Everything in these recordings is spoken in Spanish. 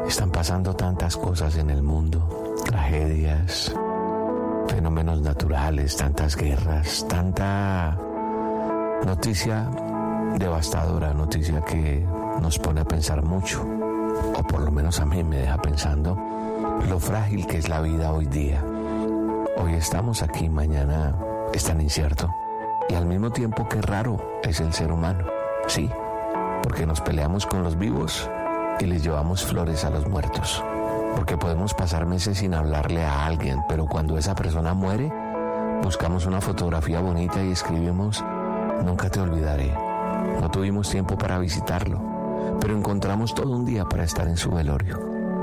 Están pasando tantas cosas en el mundo, tragedias, fenómenos naturales, tantas guerras, tanta noticia devastadora, noticia que nos pone a pensar mucho, o por lo menos a mí me deja pensando lo frágil que es la vida hoy día. Hoy estamos aquí, mañana es tan incierto, y al mismo tiempo qué raro es el ser humano, sí, porque nos peleamos con los vivos y les llevamos flores a los muertos, porque podemos pasar meses sin hablarle a alguien, pero cuando esa persona muere, buscamos una fotografía bonita y escribimos: nunca te olvidaré. No tuvimos tiempo para visitarlo, pero encontramos todo un día para estar en su velorio.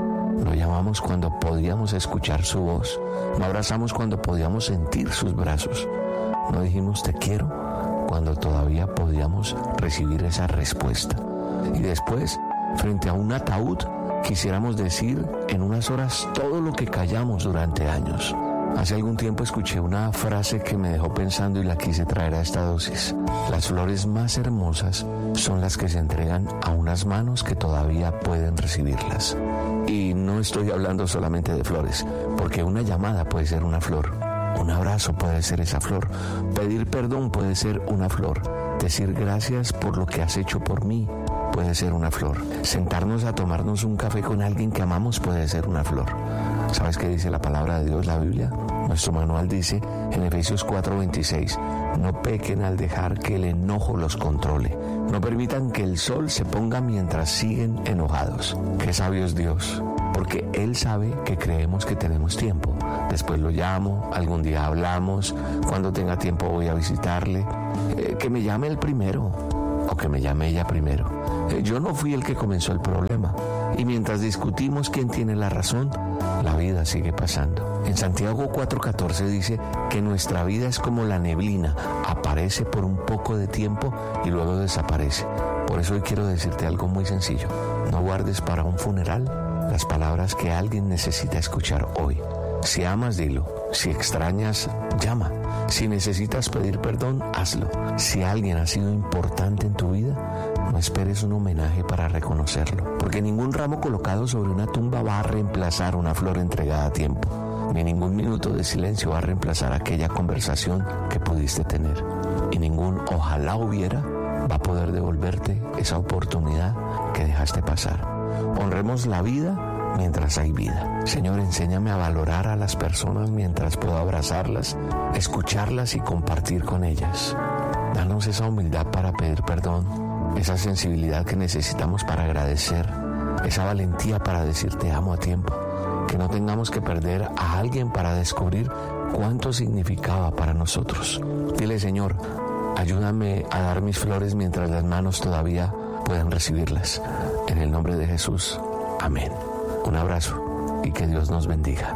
Lo llamamos cuando podíamos escuchar su voz, lo abrazamos cuando podíamos sentir sus brazos, no dijimos te quiero cuando todavía podíamos recibir esa respuesta. Y después, frente a un ataúd, quisiéramos decir en unas horas todo lo que callamos durante años. Hace algún tiempo escuché una frase que me dejó pensando y la quise traer a esta dosis. Las flores más hermosas son las que se entregan a unas manos que todavía pueden recibirlas. Y no estoy hablando solamente de flores, porque una llamada puede ser una flor, un abrazo puede ser esa flor, pedir perdón puede ser una flor, decir gracias por lo que has hecho por mí puede ser una flor, sentarnos a tomarnos un café con alguien que amamos puede ser una flor. ¿Sabes qué dice la palabra de Dios, la Biblia? Nuestro manual dice en Efesios 4:26, no pequen al dejar que el enojo los controle, no permitan que el sol se ponga mientras siguen enojados. Qué sabio es Dios, porque Él sabe que creemos que tenemos tiempo. Después lo llamo, algún día hablamos, cuando tenga tiempo voy a visitarle, que me llame el primero o que me llame ella primero. Yo no fui el que comenzó el problema, y mientras discutimos quién tiene la razón, la vida sigue pasando. En Santiago 4:14 dice que nuestra vida es como la neblina, aparece por un poco de tiempo y luego desaparece. Por eso hoy quiero decirte algo muy sencillo: no guardes para un funeral las palabras que alguien necesita escuchar hoy. Si amas, dilo. Si extrañas, llama. Si necesitas pedir perdón, hazlo. Si alguien ha sido importante en tu vida, no esperes un homenaje para reconocerlo, porque ningún ramo colocado sobre una tumba va a reemplazar una flor entregada a tiempo, ni ningún minuto de silencio va a reemplazar aquella conversación que pudiste tener, y ningún ojalá hubiera va a poder devolverte esa oportunidad que dejaste pasar. Honremos la vida mientras hay vida. Señor, enséñame a valorar a las personas mientras puedo abrazarlas, escucharlas y compartir con ellas. Danos esa humildad para pedir perdón, esa sensibilidad que necesitamos para agradecer, esa valentía para decir te amo a tiempo, que no tengamos que perder a alguien para descubrir cuánto significaba para nosotros. Dile, Señor, ayúdame a dar mis flores mientras las manos todavía puedan recibirlas. En el nombre de Jesús, amén. Un abrazo y que Dios nos bendiga.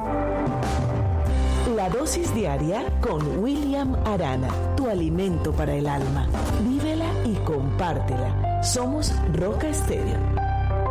La dosis diaria con William Arana, tu alimento para el alma. Vívela y compártela. Somos Roca Estéreo.